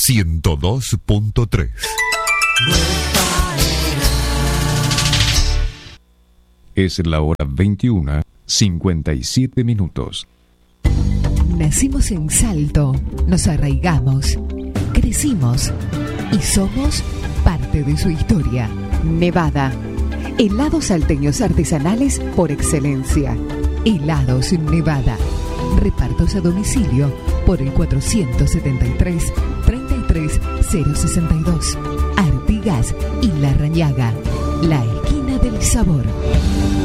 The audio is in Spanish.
102.3. Es la hora 21:57. Nacimos en Salto, nos arraigamos, crecimos y somos parte de su historia. Nevada, helados salteños artesanales por excelencia. Helados Nevada, repartos a domicilio por el 473-33062. Artigas y La Rañaga, la esquina del sabor.